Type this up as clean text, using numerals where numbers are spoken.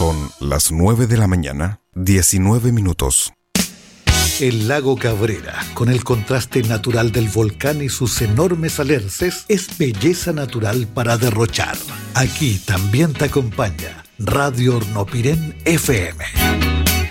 Son las 9 de la mañana, 19 minutos. El lago Cabrera, con el contraste natural del volcán y sus enormes alerces, es belleza natural para derrochar. Aquí también te acompaña Radio Hornopirén FM.